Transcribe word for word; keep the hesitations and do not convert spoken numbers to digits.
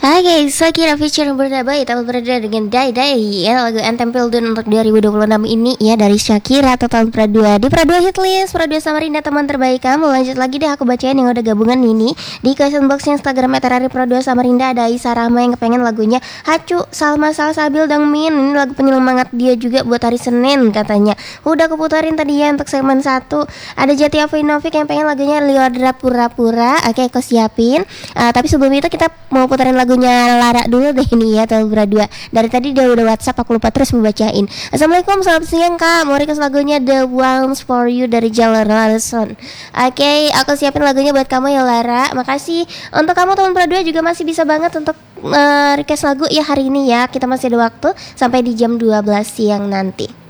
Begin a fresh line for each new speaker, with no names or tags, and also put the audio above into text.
Oke, Shakira feature Burna Boy Total berada dengan Die Die ya, lagu Anthem Pildun untuk dua ribu dua puluh enam ini ya dari Shakira Total Pradua di Pradua Hitlist, Pradua Samarinda teman terbaik kamu. Lanjut lagi deh aku bacain yang udah gabungan ini di question box Instagram Eterari Pradua Samarinda. Ada Aisyah Rahma yang kepengen lagunya Hacu Salma Salsabil Dang Min. Ini lagu penyemangat dia juga buat hari Senin katanya. Udah keputarin tadi ya untuk segmen satu. Ada Jati Afinovic yang pengen lagunya Liodra Pura-Pura. Oke, aku siapin. Uh, tapi sebelum itu kita mau putarin lagunya Lara dulu deh ini ya, Total Pradua. Dari tadi dia udah WhatsApp, aku lupa terus membacain. Assalamualaikum, selamat siang kak. Mau request lagunya The Ones For You dari Jalan Larson. Oke, okay, aku siapin lagunya buat kamu ya Lara. Makasih. Untuk kamu Total Pradua juga masih bisa banget untuk uh, request lagu ya hari ini ya. Kita masih ada waktu sampai di jam dua belas siang nanti.